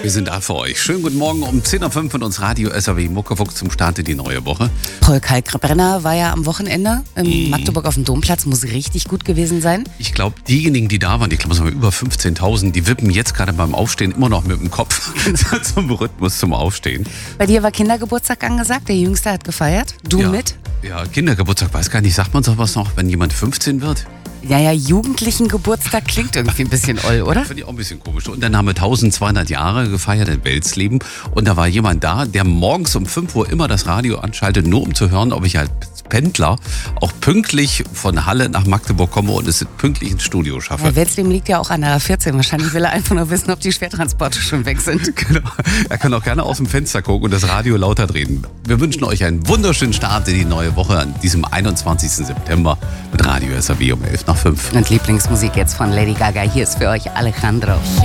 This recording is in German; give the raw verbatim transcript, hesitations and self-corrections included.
Wir sind da für euch. Schönen guten Morgen um zehn Uhr fünf mit uns Radio S R W Muckefuck zum Start in die neue Woche. Paul Kalkbrenner war ja am Wochenende in Mhm. Magdeburg auf dem Domplatz, muss richtig gut gewesen sein. Ich glaube, diejenigen, die da waren, ich glaube, es waren über fünfzehntausend, die wippen jetzt gerade beim Aufstehen immer noch mit dem Kopf zum Rhythmus zum Aufstehen. Bei dir war Kindergeburtstag angesagt, der Jüngste hat gefeiert, du ja. mit? Ja, Kindergeburtstag, weiß gar nicht, sagt man sowas noch, wenn jemand fünfzehn wird? Ja, ja, Jugendlichen-Geburtstag klingt irgendwie ein bisschen oll, oder? Finde ich auch ein bisschen komisch. Und dann haben wir tausendzweihundert Jahre gefeiert in Welsleben. Und da war jemand da, der morgens um fünf Uhr immer das Radio anschaltet, nur um zu hören, ob ich als Pendler auch pünktlich von Halle nach Magdeburg komme und es pünktlich ins Studio schaffe. Ja, Welsleben liegt ja auch an der A vierzehn. Wahrscheinlich will er einfach nur wissen, ob die Schwertransporte schon weg sind. Genau. Er kann auch gerne aus dem Fenster gucken und das Radio lauter drehen. Wir wünschen euch einen wunderschönen Start in die neue Woche an diesem einundzwanzigsten September mit Radio S R W um elf nach fünf. Und Lieblingsmusik jetzt von Lady Gaga. Hier ist für euch Alejandro.